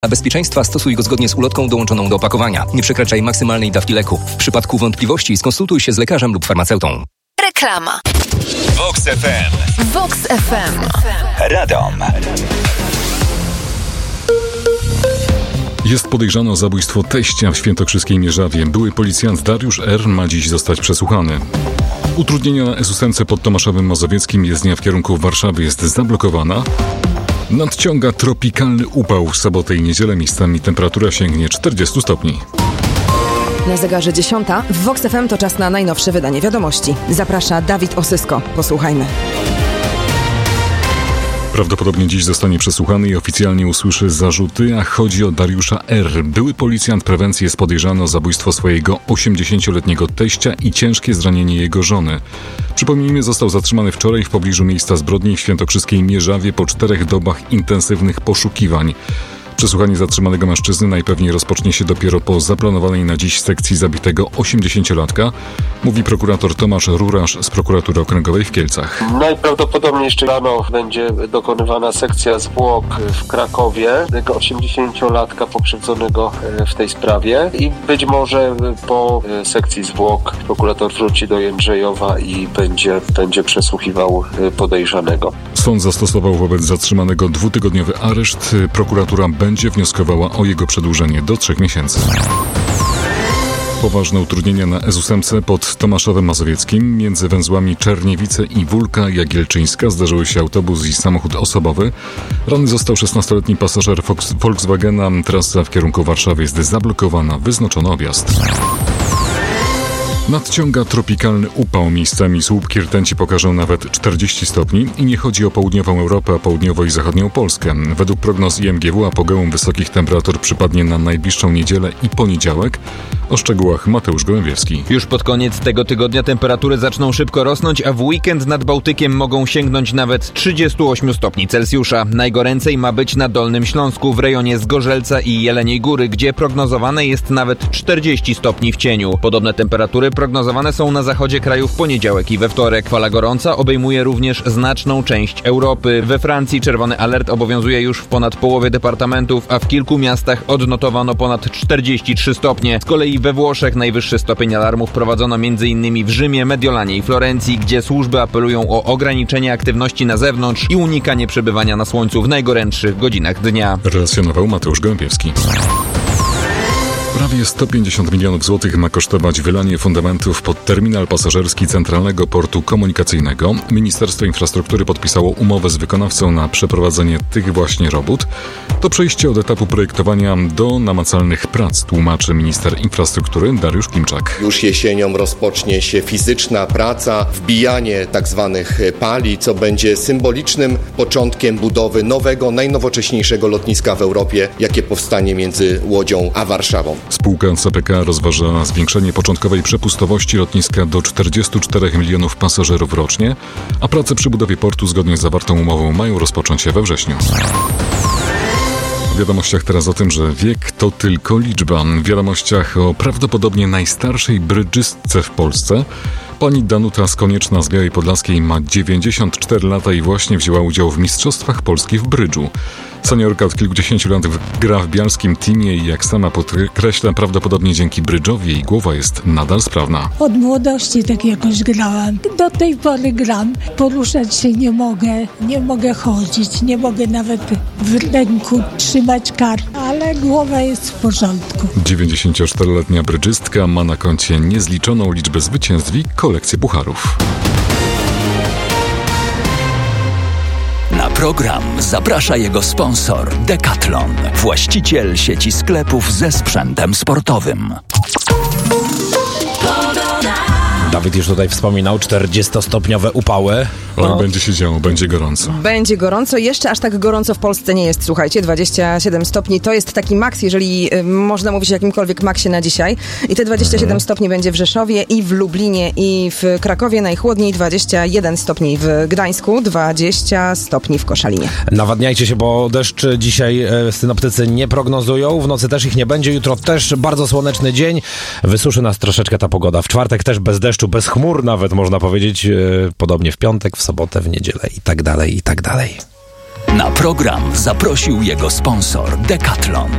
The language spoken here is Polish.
Dla bezpieczeństwa stosuj go zgodnie z ulotką dołączoną do opakowania. Nie przekraczaj maksymalnej dawki leku. W przypadku wątpliwości skonsultuj się z lekarzem lub farmaceutą. Reklama. Vox FM. Vox FM. Radom. Jest podejrzany o zabójstwo teścia w świętokrzyskiej Mierzawie. Były policjant Dariusz R. ma dziś zostać przesłuchany. Utrudnienia na S8 pod Tomaszowem Mazowieckim, jezdnia w kierunku Warszawy jest zablokowana. Nadciąga tropikalny upał. W sobotę i niedzielę miejscami temperatura sięgnie 40 stopni. Na zegarze 10. W Vox FM to czas na najnowsze wydanie wiadomości. Zaprasza Dawid Osysko. Posłuchajmy. Prawdopodobnie dziś zostanie przesłuchany i oficjalnie usłyszy zarzuty, a chodzi o Dariusza R. Były policjant prewencji jest podejrzany o zabójstwo swojego 80-letniego teścia i ciężkie zranienie jego żony. Przypomnijmy, został zatrzymany wczoraj w pobliżu miejsca zbrodni w świętokrzyskiej Mierzawie po 4 dobach intensywnych poszukiwań. Przesłuchanie zatrzymanego mężczyzny najpewniej rozpocznie się dopiero po zaplanowanej na dziś sekcji zabitego 80-latka, mówi prokurator Tomasz Rurasz z prokuratury okręgowej w Kielcach. Najprawdopodobniej jeszcze rano będzie dokonywana sekcja zwłok w Krakowie tego 80-latka pokrzywdzonego w tej sprawie i być może po sekcji zwłok prokurator wróci do Jędrzejowa i będzie przesłuchiwał podejrzanego. Sąd zastosował wobec zatrzymanego 2-tygodniowy areszt. Prokuratura będzie wnioskowała o jego przedłużenie do 3 miesięcy. Poważne utrudnienia na S8 pod Tomaszowem Mazowieckim. Między węzłami Czerniewice i Wólka Jagielczyńska zdarzyły się autobus i samochód osobowy. Ranny został 16-letni pasażer Volkswagena. Trasa w kierunku Warszawy jest zablokowana. Wyznaczono objazd. Nadciąga tropikalny upał. Miejscami słupki rtęci pokażą nawet 40 stopni i nie chodzi o południową Europę, a południowo i zachodnią Polskę. Według prognoz IMGW apogeum wysokich temperatur przypadnie na najbliższą niedzielę i poniedziałek. O szczegółach Mateusz Gołębiewski. Już pod koniec tego tygodnia temperatury zaczną szybko rosnąć, a w weekend nad Bałtykiem mogą sięgnąć nawet 38 stopni Celsjusza. Najgoręcej ma być na Dolnym Śląsku, w rejonie Zgorzelca i Jeleniej Góry, gdzie prognozowane jest nawet 40 stopni w cieniu. Podobne temperatury prognozowane są na zachodzie kraju w poniedziałek i we wtorek. Fala gorąca obejmuje również znaczną część Europy. We Francji czerwony alert obowiązuje już w ponad połowie departamentów, a w kilku miastach odnotowano ponad 43 stopnie. Z kolei we Włoszech najwyższy stopień alarmu wprowadzono m.in. w Rzymie, Mediolanie i Florencji, gdzie służby apelują o ograniczenie aktywności na zewnątrz i unikanie przebywania na słońcu w najgorętszych godzinach dnia. Relacjonował Mateusz Gołębiewski. Prawie 150 milionów złotych ma kosztować wylanie fundamentów pod terminal pasażerski Centralnego Portu Komunikacyjnego. Ministerstwo Infrastruktury podpisało umowę z wykonawcą na przeprowadzenie tych właśnie robót. To przejście od etapu projektowania do namacalnych prac, tłumaczy minister infrastruktury Dariusz Klimczak. Już jesienią rozpocznie się fizyczna praca, wbijanie tzw. pali, co będzie symbolicznym początkiem budowy nowego, najnowocześniejszego lotniska w Europie, jakie powstanie między Łodzią a Warszawą. Spółka CPK rozważa zwiększenie początkowej przepustowości lotniska do 44 milionów pasażerów rocznie, a prace przy budowie portu zgodnie z zawartą umową mają rozpocząć się we wrześniu. W wiadomościach teraz o tym, że wiek to tylko liczba. W wiadomościach o prawdopodobnie najstarszej brydżystce w Polsce. Pani Danuta Skonieczna z Białej Podlaskiej ma 94 lata i właśnie wzięła udział w Mistrzostwach Polski w brydżu. Seniorka od kilkudziesięciu lat gra w bialskim teamie i jak sama podkreśla, prawdopodobnie dzięki brydżowi jej głowa jest nadal sprawna. Od młodości tak jakoś grałam. Do tej pory gram. Poruszać się nie mogę chodzić, nie mogę nawet w ręku trzymać kart, ale głowa jest w porządku. 94-letnia brydżystka ma na koncie niezliczoną liczbę zwycięstw i kolekcję pucharów. Na program zaprasza jego sponsor Decathlon, właściciel sieci sklepów ze sprzętem sportowym. Dawid już tutaj wspominał 40-stopniowe upały. No. Będzie się działo, będzie gorąco. Będzie gorąco, jeszcze aż tak gorąco w Polsce nie jest, słuchajcie, 27 stopni to jest taki maks, jeżeli można mówić o jakimkolwiek maksie na dzisiaj. I te 27 stopni będzie w Rzeszowie i w Lublinie i w Krakowie, najchłodniej 21 stopni w Gdańsku, 20 stopni w Koszalinie. Nawadniajcie się, bo deszcz dzisiaj synoptycy nie prognozują, w nocy też ich nie będzie, jutro też bardzo słoneczny dzień, wysuszy nas troszeczkę ta pogoda. W czwartek też bez deszczu, bez chmur nawet można powiedzieć, podobnie w piątek, w sobotę, w niedzielę i tak dalej, i tak dalej. Na program zaprosił jego sponsor Decathlon.